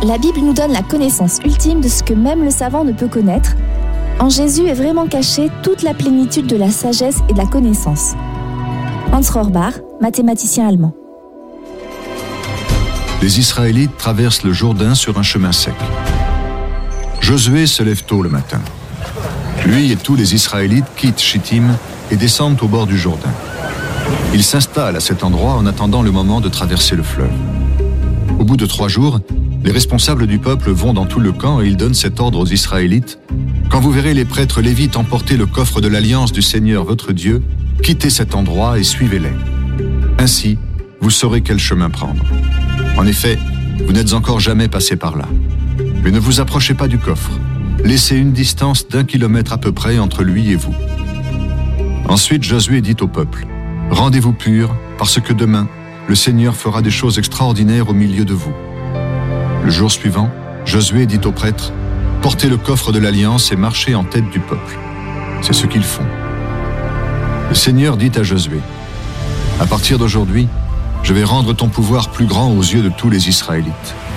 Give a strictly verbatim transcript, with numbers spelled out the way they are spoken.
La Bible nous donne la connaissance ultime de ce que même le savant ne peut connaître. En Jésus est vraiment cachée toute la plénitude de la sagesse et de la connaissance. Hans Rohrbach, mathématicien allemand. Les Israélites traversent le Jourdain sur un chemin sec. Josué se lève tôt le matin. Lui et tous les Israélites quittent Chittim et descendent au bord du Jourdain. Ils s'installent à cet endroit en attendant le moment de traverser le fleuve. Au bout de trois jours, les responsables du peuple vont dans tout le camp et ils donnent cet ordre aux Israélites. Quand vous verrez les prêtres lévites emporter le coffre de l'alliance du Seigneur votre Dieu, quittez cet endroit et suivez-les. Ainsi, vous saurez quel chemin prendre. En effet, vous n'êtes encore jamais passé par là. Mais ne vous approchez pas du coffre. Laissez une distance d'un kilomètre à peu près entre lui et vous. Ensuite, Josué dit au peuple, « Rendez-vous purs, parce que demain, le Seigneur fera des choses extraordinaires au milieu de vous. » Le jour suivant, Josué dit aux prêtres, « Portez le coffre de l'Alliance et marchez en tête du peuple. » C'est ce qu'ils font. Le Seigneur dit à Josué, « À partir d'aujourd'hui, je vais rendre ton pouvoir plus grand aux yeux de tous les Israélites.